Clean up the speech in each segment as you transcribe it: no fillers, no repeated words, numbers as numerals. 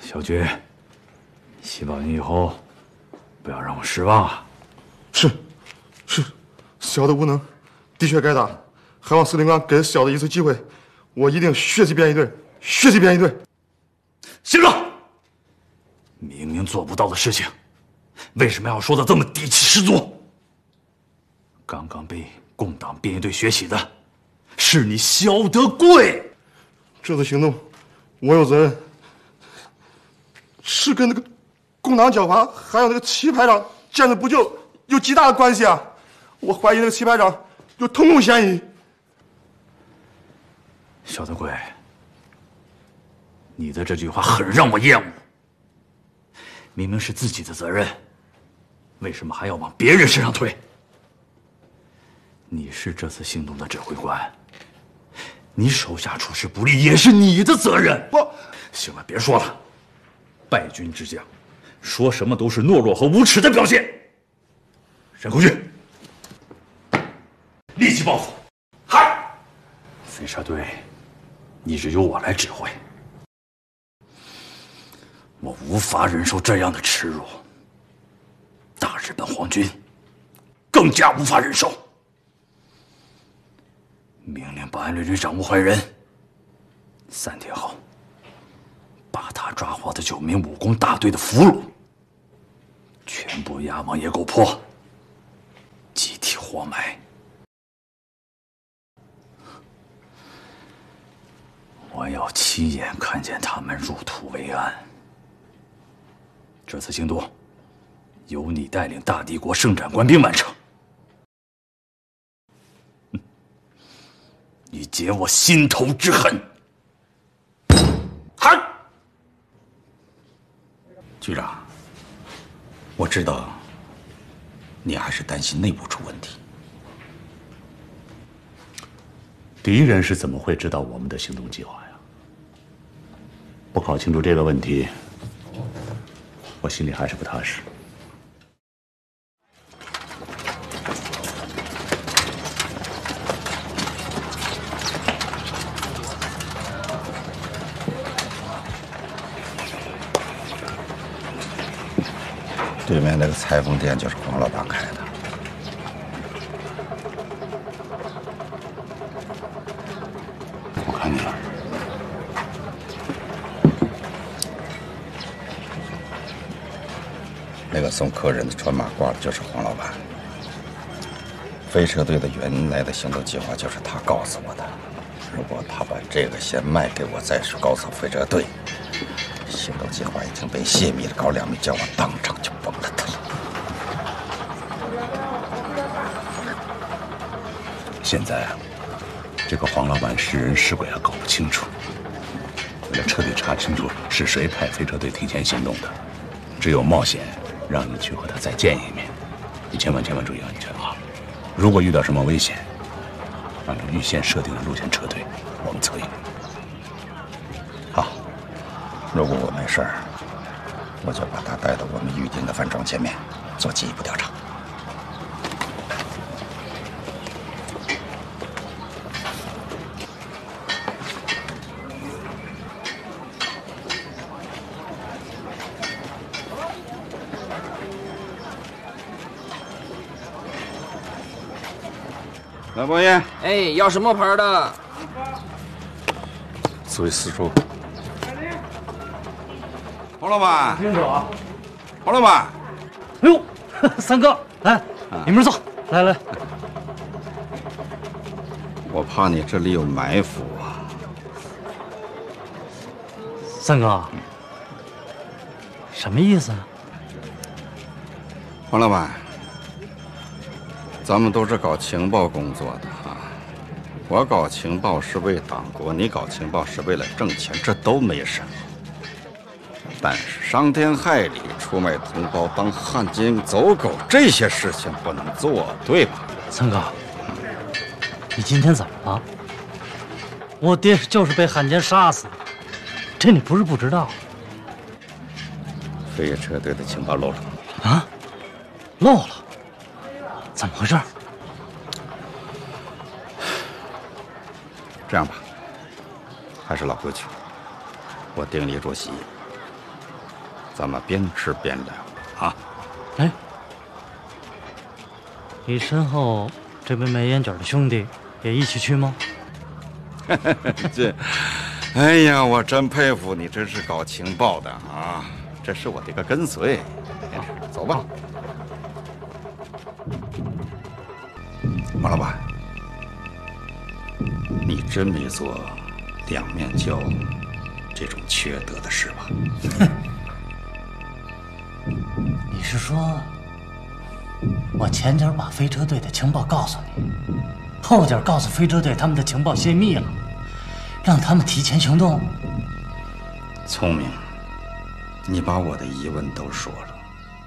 小军，希望你以后不要让我失望啊！ 是，小的无能，的确该打，还望司令官给小的一次机会，我一定血气编一队，血气编一队。 行了，明明做不到的事情，为什么要说的这么底气十足？刚刚被共党编一队学习的，是你萧德贵。 这次行动，我有责任，是跟那个共党剿伐还有那个齐排长见死不救有极大的关系啊！我怀疑那个齐排长有通共嫌疑。 萧德贵，你的这句话很让我厌恶。明明是自己的责任，为什么还要往别人身上推？你是这次行动的指挥官，你手下处事不力也是你的责任。 不， 行了，别说了。败军之将，说什么都是懦弱和无耻的表现。沈空军，立即报复。嗨，飞车队一直由我来指挥，我无法忍受这样的耻辱。大日本皇军更加无法忍受。命令保安旅旅长吴怀仁，3天后把他抓获的9名武工大队的俘虏全部押往野沟坡，集体活埋。我要亲眼看见他们入土为安。这次行动由你带领大帝国圣战官兵完成。以解我心头之恨。喊！ 局长，我知道你还是担心内部出问题。 敌人是怎么会知道我们的行动计划呀？不搞清楚这个问题，我心里还是不踏实。 对面那个裁缝店就是黄老板开的。 我看见了。 那个送客人的穿马褂的就是黄老板。飞车队的原来的行动计划就是他告诉我的。如果他把这个先卖给我，再去告诉飞车队，行动计划已经被泄密了，高粱米叫我当场就崩了他了。 现在啊，这个黄老板是人是鬼还搞不清楚。为了彻底查清楚是谁派飞车队提前行动的，只有冒险让你去和他再见一面。你千万注意安全啊！如果遇到什么危险，按照预先设定的路线撤退，我们策应。 好，如果我没事儿，我就把他带到我们预定的饭庄前面，做进一步调查。老伯爷， 哎，要什么牌的？ 自为私说。黄老板， 清楚啊！ 黄老板， 哎呦，三哥，来，里面坐，来。 我怕你这里有埋伏啊！ 三哥，什么意思啊？ 黄老板，咱们都是搞情报工作的啊。我搞情报是为党国，你搞情报是为了挣钱，这都没什么。但是伤天害理、出卖同胞、当汉奸走狗这些事情不能做，对吧？ 三哥，你今天怎么了？我爹就是被汉奸杀死的，这你不是不知道。 飞车队的情报漏了啊？漏了？怎么回事？ 这样吧，还是老规矩，我定你主席， 咱们边吃边聊啊。 哎，你身后这位没眼镜的兄弟也一起去吗？ 这，哎呀，我真佩服你，真是搞情报的啊！这是我的一个跟随。走吧，王老板，你真没做两面胶这种缺德的事吧？ 你是说，我前脚把飞车队的情报告诉你，后脚告诉飞车队他们的情报泄密了，让他们提前行动？ 聪明，你把我的疑问都说了。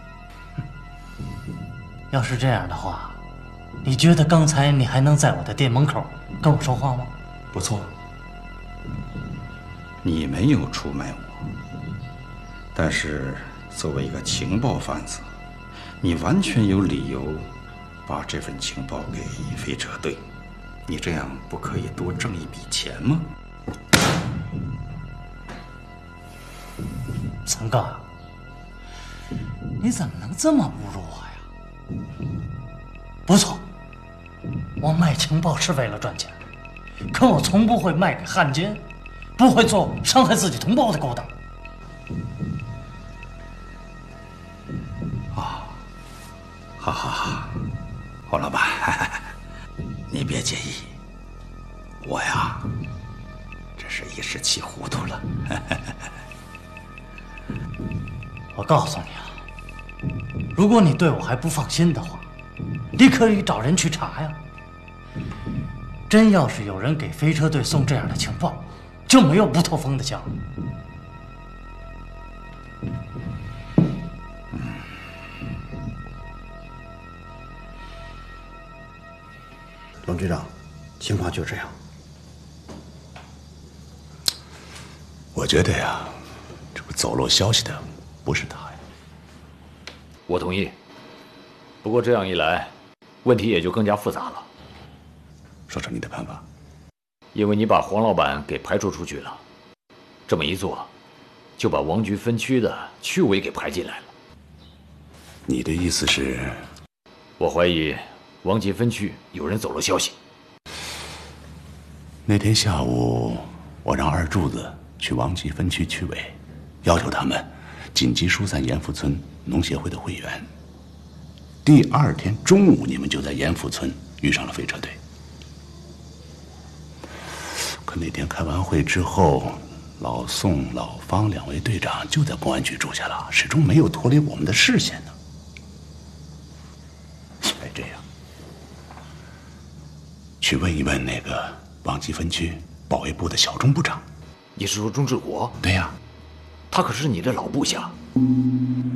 要是这样的话，你觉得刚才你还能在我的店门口跟我说话吗？ 不错， 你没有出卖我，但是作为一个情报贩子，你完全有理由把这份情报给飞车队。你这样不可以多挣一笔钱吗？ 三哥，你怎么能这么侮辱我呀？不错，我卖情报是为了赚钱，可我从不会卖给汉奸，不会做伤害自己同胞的勾当。 好好好，黄老板，你别介意，我呀，这是一时气糊涂了。 我告诉你啊，如果你对我还不放心的话，你可以找人去查呀。真要是有人给飞车队送这样的情报，就没有不透风的墙。 龙局长，情况就这样。 我觉得呀，这个走漏消息的不是他呀。 我同意。不过这样一来，问题也就更加复杂了。 说说你的看法。 因为你把黄老板给排除出去了，这么一做，就把王局分区的区委给排进来了。 你的意思是？ 我怀疑王集分区有人走漏消息。 那天下午，我让二柱子去王集分区区委，要求他们紧急疏散严复村农协会的会员。第二天中午，你们就在严复村遇上了飞车队。可那天开完会之后，老宋、老方两位队长就在公安局住下了，始终没有脱离我们的视线呢。应该这样，去问一问那个王集分区保卫部的小钟部长。 你是说钟志国？ 对呀， 他可是你的老部下。